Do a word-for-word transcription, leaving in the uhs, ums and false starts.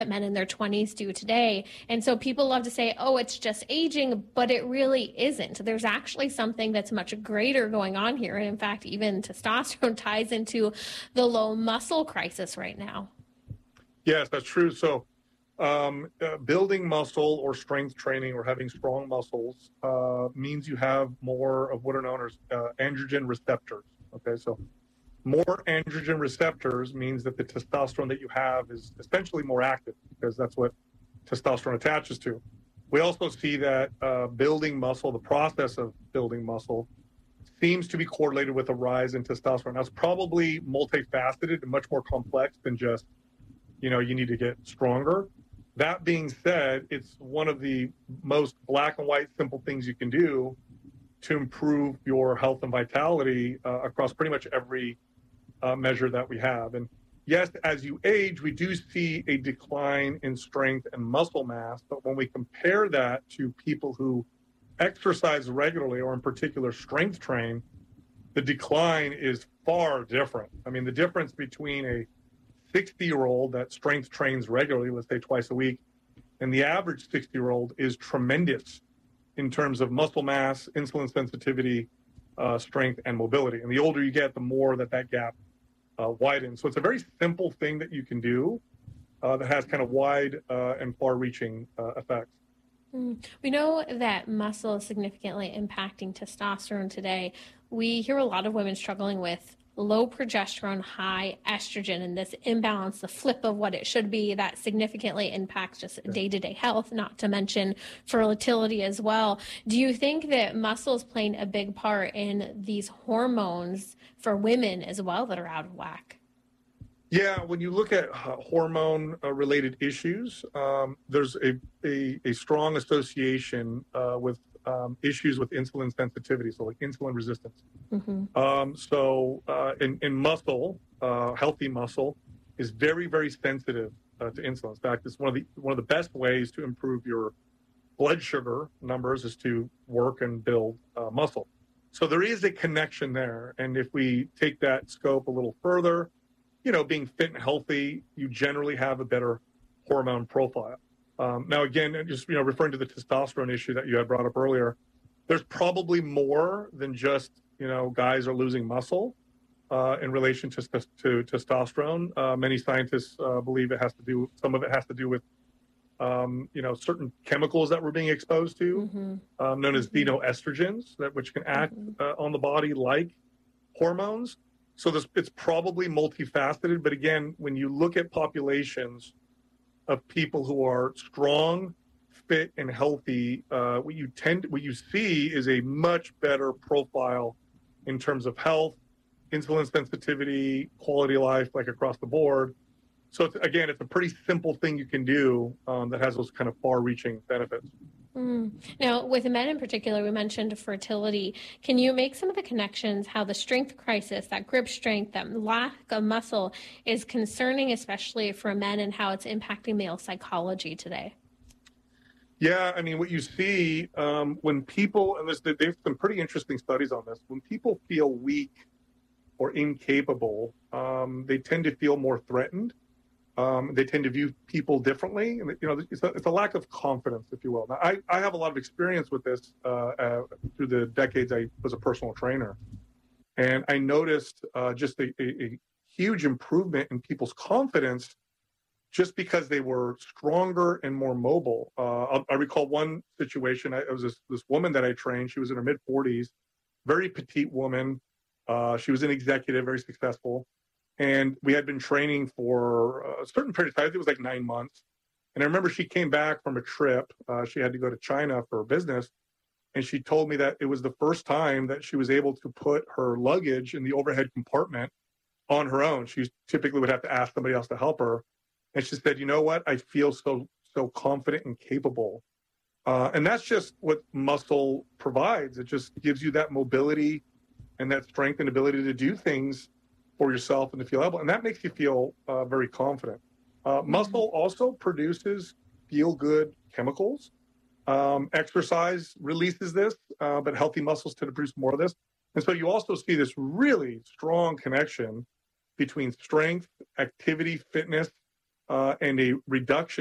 men in their twenties do today. And so people love to say, oh, it's just aging, but it really isn't. There's actually something that's much greater going on here. And in fact, even testosterone ties into the low muscle crisis right now. Yes, that's true. So um, uh, building muscle or strength training or having strong muscles uh, means you have more of what are known as uh, androgen receptors. Okay, so more androgen receptors means that the testosterone that you have is essentially more active, because that's what testosterone attaches to. We also see that uh, building muscle, the process of building muscle, seems to be correlated with a rise in testosterone. Now, it's probably multifaceted and much more complex than just, you know, you need to get stronger. That being said, it's one of the most black and white simple things you can do to improve your health and vitality uh, across pretty much every Uh, measure that we have. And yes, as you age, we do see a decline in strength and muscle mass. But when we compare that to people who exercise regularly, or in particular strength train, the decline is far different. I mean, the difference between a sixty year old that strength trains regularly, let's say twice a week, and the average sixty year old is tremendous in terms of muscle mass, insulin sensitivity, uh, strength, and mobility. And the older you get, the more that that gap Uh, widen. So it's a very simple thing that you can do uh, that has kind of wide uh, and far-reaching uh, effects. Mm. We know that muscle is significantly impacting testosterone today. We hear a lot of women struggling with low progesterone, high estrogen, and this imbalance, the flip of what it should be, that significantly impacts just day-to-day health, not to mention fertility as well. Do you think that muscle is playing a big part in these hormones for women as well that are out of whack? Yeah, when you look at uh, hormone-related uh, issues, um, there's a, a, a strong association uh, with um, issues with insulin sensitivity, so like insulin resistance. Mm-hmm. Um, so uh, in, in muscle, uh, healthy muscle is very, very sensitive uh, to insulin. In fact, it's one of the one of the best ways to improve your blood sugar numbers is to work and build uh, muscle. So there is a connection there. And if we take that scope a little further, you know, being fit and healthy, you generally have a better hormone profile. Um, now, again, just, you know, referring to the testosterone issue that you had brought up earlier, there's probably more than just, you know, guys are losing muscle uh, in relation to, to testosterone. Uh, many scientists uh, believe it has to do, some of it has to do with, um, you know, certain chemicals that we're being exposed to, mm-hmm. um, known as mm-hmm. xenoestrogens, that which can act mm-hmm. uh, on the body like hormones. So this, it's probably multifaceted, but again, when you look at populations of people who are strong, fit, and healthy, uh, what you tend, what you see is a much better profile in terms of health, insulin sensitivity, quality of life, like across the board. So it's, again, it's a pretty simple thing you can do um, that has those kind of far-reaching benefits. Mm. Now, with men in particular, we mentioned fertility. Can you make some of the connections how the strength crisis, that grip strength, that lack of muscle is concerning, especially for men, and how it's impacting male psychology today? Yeah, I mean, what you see um, when people, and there's, there's some pretty interesting studies on this, when people feel weak or incapable, um, they tend to feel more threatened. Um, they tend to view people differently. And, you know, it's a, it's a lack of confidence, if you will. Now, I, I have a lot of experience with this uh, uh, through the decades I was a personal trainer. And I noticed uh, just a, a, a huge improvement in people's confidence just because they were stronger and more mobile. Uh, I, I recall one situation. I, it was this, this woman that I trained. She was in her mid forties, very petite woman. Uh, she was an executive, very successful. And we had been training for a certain period of time. I think it was like nine months. And I remember she came back from a trip. Uh, she had to go to China for business. And she told me that it was the first time that she was able to put her luggage in the overhead compartment on her own. She typically would have to ask somebody else to help her. And she said, you know what? I feel so, so confident and capable. Uh, and that's just what muscle provides. It just gives you that mobility and that strength and ability to do things for yourself and to feel able, and that makes you feel uh, very confident. Uh, muscle also produces feel-good chemicals. Um, exercise releases this, uh, but healthy muscles tend to produce more of this. And so you also see this really strong connection between strength, activity, fitness, uh, and a reduction